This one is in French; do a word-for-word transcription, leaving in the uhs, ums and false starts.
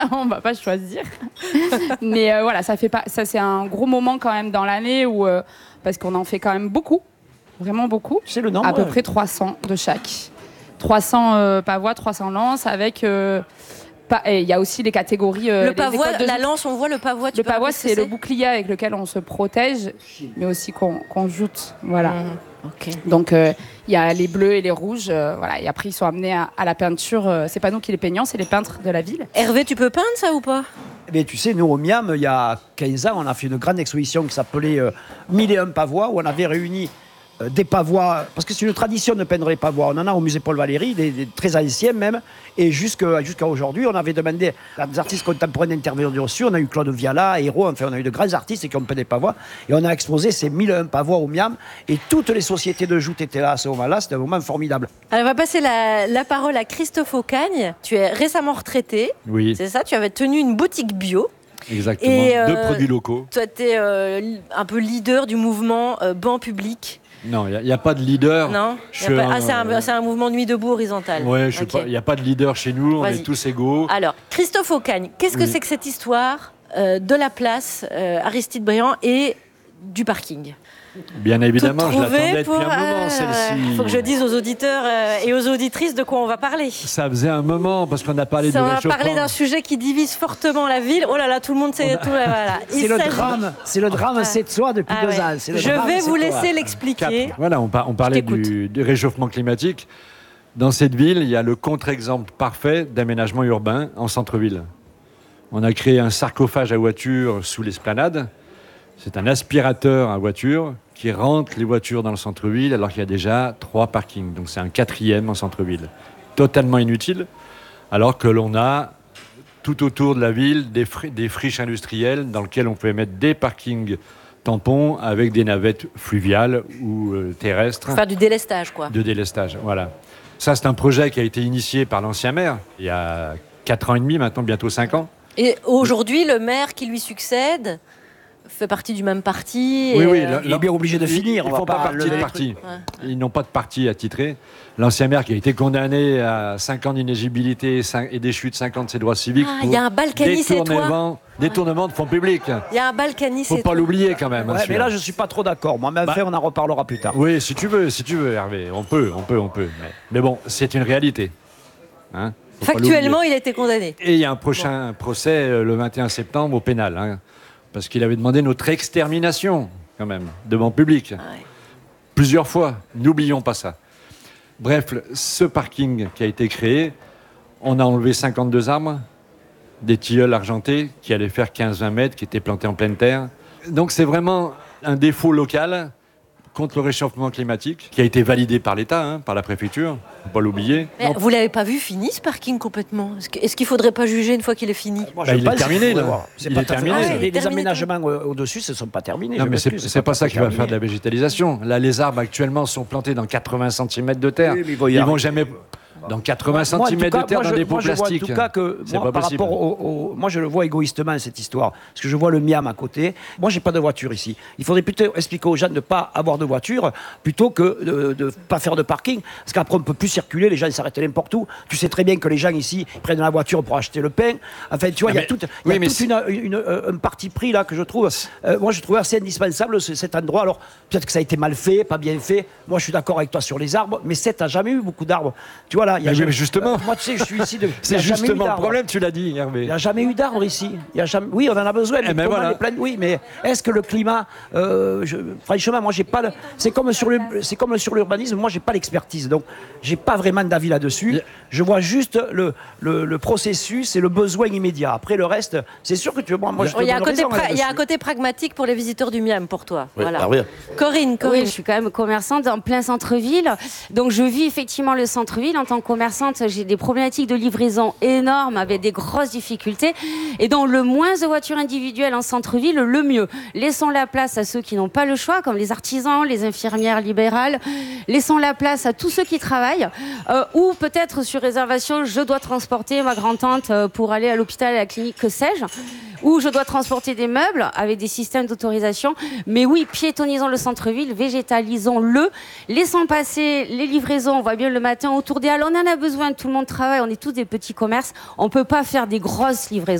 On va pas choisir. Mais euh, voilà, ça fait pas, ça c'est un gros moment quand même dans l'année où euh, parce qu'on en fait quand même beaucoup, vraiment beaucoup. C'est le nombre. À peu près trois cents de chaque. trois cents euh, pavois, trois cents lances avec. Euh, Il y a aussi les catégories. Euh, le pavois, la joute. Lance, on voit le pavois. Tu le pavois, c'est, c'est le bouclier avec lequel on se protège, mais aussi qu'on, qu'on joute. Voilà. Mmh. Okay. Donc, il euh, y a les bleus et les rouges. Euh, voilà. Et après, ils sont amenés à, à la peinture. Euh, c'est pas nous qui les peignons, c'est les peintres de la ville. Hervé, tu peux peindre ça ou pas? Mais tu sais, nous, au Miam, il y a quinze ans, on a fait une grande exposition qui s'appelait euh, Mille et un pavois, où on avait réuni des pavois, parce que c'est une tradition de peindre les pavois. On en a au musée Paul Valéry, des, des très anciens même, et jusqu'à, jusqu'à aujourd'hui, on avait demandé à des artistes contemporains d'intervenir dessus. On a eu Claude Viala, Hérault, enfin on a eu de grands artistes qui ont peint des pavois, et on a exposé ces mille et un pavois au Miam, et toutes les sociétés de joutes étaient là à ce moment-là. C'était un moment formidable. Alors on va passer la, la parole à Christophe Aucagne. Tu es récemment retraité, oui. C'est ça? Tu avais tenu une boutique bio. Exactement, et, euh, de produits locaux. Toi, tu es euh, un peu leader du mouvement euh, banc public. Non, il n'y a, a pas de leader. Non, je, pas, euh, ah, c'est, un, c'est un mouvement Nuit debout horizontal. Oui, il okay. n'y a pas de leader chez nous, on Vas-y. est tous égaux. Alors, Christophe Aucagne, qu'est-ce que oui. c'est que cette histoire euh, de la place euh, Aristide Briand et du parking? Bien évidemment, je l'attendais depuis un moment, euh, celle-ci. Il faut que je dise aux auditeurs euh, et aux auditrices de quoi on va parler. Ça faisait un moment, parce qu'on a parlé Ça, de on réchauffement. va parler d'un sujet qui divise fortement la ville. Oh là là, tout le monde sait. A... Tout, voilà. C'est, le drame, c'est le drame, ah. c'est de soi depuis ah, deux ouais. ans. C'est le je drame, vais c'est vous toi. laisser l'expliquer. Cap. Voilà, on, par, on parlait du, du réchauffement climatique. Dans cette ville, il y a le contre-exemple parfait d'aménagement urbain en centre-ville. On a créé un sarcophage à voiture sous l'esplanade. C'est un aspirateur à voiture qui rentre les voitures dans le centre-ville alors qu'il y a déjà trois parkings. Donc c'est un quatrième en centre-ville. Totalement inutile, alors que l'on a tout autour de la ville des, fri- des friches industrielles dans lesquelles on peut mettre des parkings tampons avec des navettes fluviales ou euh, terrestres. Faire du délestage, quoi. De délestage, voilà. Ça, c'est un projet qui a été initié par l'ancien maire il y a quatre ans et demi, maintenant bientôt cinq ans. Et aujourd'hui, le maire qui lui succède fait partie du même parti. Oui, et oui, euh... il est bien obligé de finir. Ils ne font pas, pas partie de parti. Ouais. Ils n'ont pas de parti attitré. L'ancien maire qui a été condamné à cinq ans d'inéligibilité et déchu de cinq ans de ses droits civiques. Ah, il y a un Balkany, c'est toi. Détournement, détournement de fonds publics. Il y a un Balkany, faut c'est pas toi. l'oublier quand même. Ouais, hein, mais là, je suis pas trop d'accord. Moi, mais bah, enfin, on en reparlera plus tard. Oui, si tu veux, si tu veux, Hervé. On peut, on peut, on peut. Mais, mais bon, c'est une réalité. Hein, factuellement, il a été condamné. Et il y a un prochain bon. procès euh, le vingt et un septembre au pénal. Hein, parce qu'il avait demandé notre extermination, quand même, devant public. Ah ouais. Plusieurs fois. N'oublions pas ça. Bref, ce parking qui a été créé, on a enlevé cinquante-deux arbres, des tilleuls argentés qui allaient faire quinze à vingt mètres, qui étaient plantés en pleine terre. Donc c'est vraiment un défaut local contre le réchauffement climatique, qui a été validé par l'État, hein, par la préfecture, il ne faut pas l'oublier. Mais vous ne l'avez pas vu fini, ce parking, complètement? Est-ce qu'il ne faudrait pas juger une fois qu'il est fini? Moi, bah, il est terminé, là. C'est il pas est terminé. Ah, les, terminé, aménagements au-dessus, ce ne sont pas terminés. Non, mais c'est, c'est, c'est pas, pas ça qui va faire de la végétalisation. Là, les arbres, actuellement, sont plantés dans quatre-vingts centimètres de terre. Oui, ils ne vont jamais... Dans quatre-vingts centimètres de terre, moi, dans je, des pots moi, plastiques. En tout cas, que c'est moi, pas par possible. rapport au, au, moi, je le vois égoïstement, cette histoire. Parce que je vois le Miam à côté. Moi, j'ai pas de voiture ici. Il faudrait plutôt expliquer aux gens de ne pas avoir de voiture plutôt que de ne pas faire de parking. Parce qu'après, on ne peut plus circuler. Les gens s'arrêtent n'importe où. Tu sais très bien que les gens ici prennent la voiture pour acheter le pain. Enfin, tu vois, il y a toute oui, une, une, une, un parti pris là que je trouve. Euh, moi, je trouve assez indispensable cet endroit. Alors, peut-être que ça a été mal fait, pas bien fait. Moi, je suis d'accord avec toi sur les arbres. Mais Sète n'a jamais eu beaucoup d'arbres. Tu vois là, il y a mais jamais, justement. Euh, moi, tu sais, je suis ici de. C'est justement le problème, tu l'as dit, Hervé. Il n'y a jamais eu d'arbres ici. Il y a jamais... Oui, on en a besoin. Eh ben voilà. Plein... Oui, mais est-ce que le climat. Euh, je... Franchement, moi, j'ai pas. Le... C'est comme sur le... c'est comme sur l'urbanisme. Moi, j'ai pas l'expertise. Donc, j'ai pas vraiment d'avis là-dessus. Yeah. Je vois juste le, le, le processus et le besoin immédiat. Après, le reste, c'est sûr que tu veux. Moi, moi je il y a un côté, pra... il y a un côté pragmatique pour les visiteurs du Miam, pour toi. Oui, voilà. ah oui. Corinne, Corinne. Oui, je suis quand même commerçante en plein centre-ville. Donc, je vis effectivement le centre-ville. En tant que commerçante, j'ai des problématiques de livraison énormes avec des grosses difficultés. Et donc, le moins de voitures individuelles en centre-ville, le mieux. Laissons la place à ceux qui n'ont pas le choix, comme les artisans, les infirmières libérales. Laissons la place à tous ceux qui travaillent. Euh, ou peut-être sur réservation, je dois transporter ma grand-tante pour aller à l'hôpital, à la clinique, que sais-je. où je dois transporter des meubles avec des systèmes d'autorisation. Mais oui, piétonnisons le centre-ville, végétalisons-le, laissons passer les livraisons. On voit bien le matin autour des halles, on en a besoin, tout le monde travaille, on est tous des petits commerces. On ne peut pas faire des grosses livraisons.